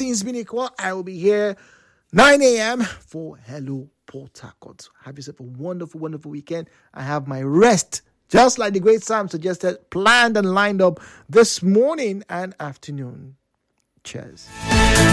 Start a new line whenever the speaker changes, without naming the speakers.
things being equal, I will be here 9 a.m. for Hello Port Harcourt. Have yourself a wonderful, wonderful weekend. I have my rest, just like the great Sam suggested, planned and lined up this morning and afternoon. Cheers.